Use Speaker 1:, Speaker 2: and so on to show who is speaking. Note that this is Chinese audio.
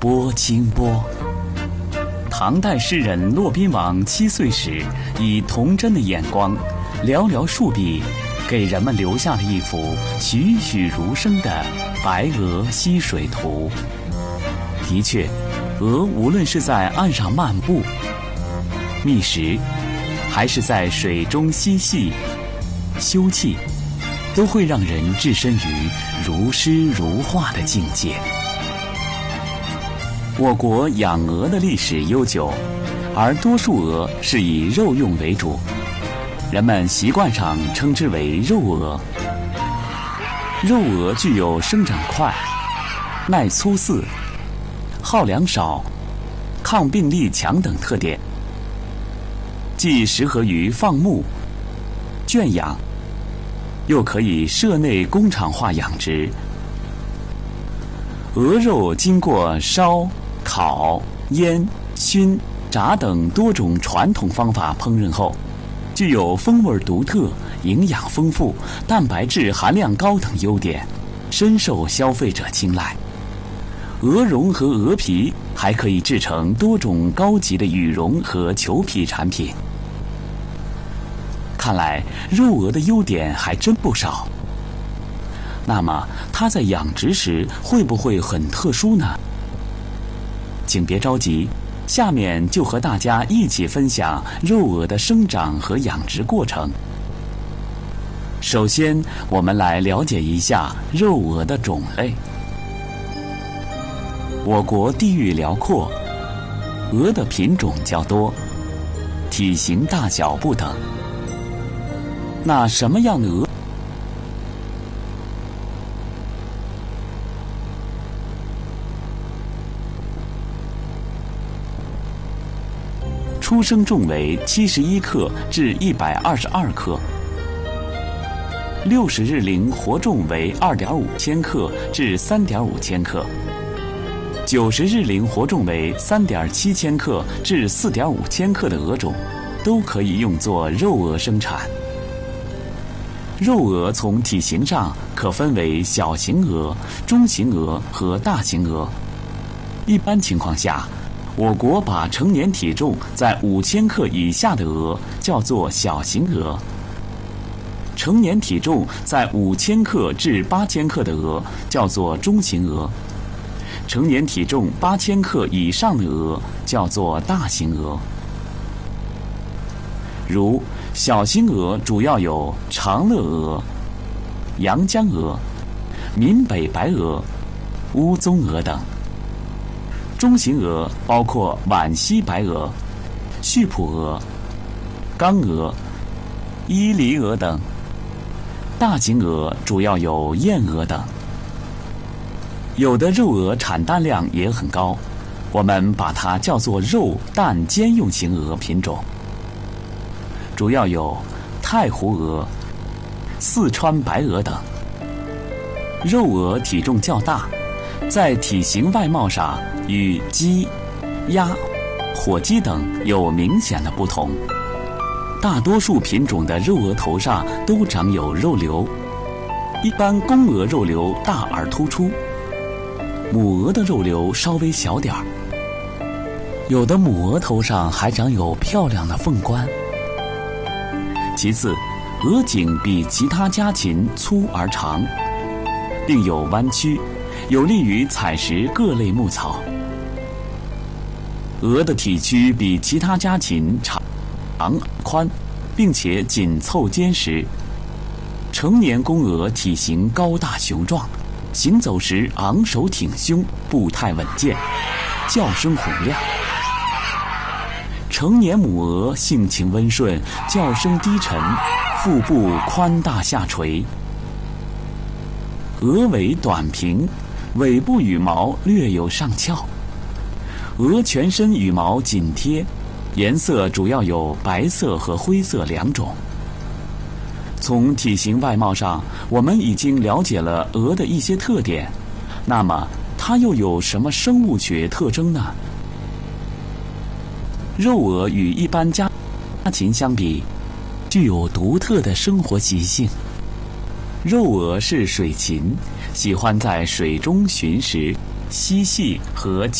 Speaker 1: 波清波。唐代诗人骆宾王7岁时，以童真的眼光，寥寥数笔，给人们留下了一幅栩栩如生的白鹅戏水图。的确，鹅无论是在岸上漫步、觅食，还是在水中嬉戏、休憩，都会让人置身于如诗如画的境界。我国养鹅的历史悠久，而多数鹅是以肉用为主，人们习惯上称之为肉鹅。肉鹅具有生长快、耐粗饲、耗粮少、抗病力强等特点，既适合于放牧、圈养，又可以舍内工厂化养殖。鹅肉经过烧、烤、腌、熏、炸等多种传统方法烹饪后，具有风味独特、营养丰富、蛋白质含量高等优点，深受消费者青睐。鹅绒和鹅皮还可以制成多种高级的羽绒和裘皮产品。看来肉鹅的优点还真不少。那么它在养殖时会不会很特殊呢？请别着急，下面就和大家一起分享肉鹅的生长和养殖过程。首先，我们来了解一下肉鹅的种类。我国地域辽阔，鹅的品种较多，体型大小不等。那什么样的鹅出生重为71克至122克，60日龄活重为2.5千克至3.5千克，90日龄活重为3.7千克至4.5千克的鹅种，都可以用作肉鹅生产。肉鹅从体型上可分为小型鹅、中型鹅和大型鹅。一般情况下，我国把成年体重在5000克以下的鹅叫做小型鹅，成年体重在5000克至8000克的鹅叫做中型鹅，成年体重8000克以上的鹅叫做大型鹅。如小型鹅主要有长乐鹅、阳江鹅、闽北白鹅、乌鬃鹅等。中型鹅包括皖西白鹅、溆浦鹅、刚鹅、伊犁鹅等。大型鹅主要有燕鹅等。有的肉鹅产蛋量也很高，我们把它叫做肉蛋兼用型鹅品种，主要有太湖鹅、四川白鹅等。肉鹅体重较大，在体型外貌上与鸡、鸭、火鸡等有明显的不同。大多数品种的肉鹅头上都长有肉瘤，一般公鹅肉瘤大而突出，母鹅的肉瘤稍微小点儿。有的母鹅头上还长有漂亮的凤冠。其次，鹅颈比其他家禽粗而长，并有弯曲，有利于采食各类牧草。鹅的体躯比其他家禽长宽，并且紧凑坚实。成年公鹅体型高大雄壮，行走时昂首挺胸，步态稳健，叫声洪亮。成年母鹅性情温顺，叫声低沉，腹部宽大下垂。鹅尾短平，尾部羽毛略有上翘。鹅全身羽毛紧贴，颜色主要有白色和灰色两种。从体型外貌上，我们已经了解了鹅的一些特点，那么它又有什么生物学特征呢？肉鹅与一般家禽相比，具有独特的生活习性。肉鹅是水禽，喜欢在水中寻食、嬉戏和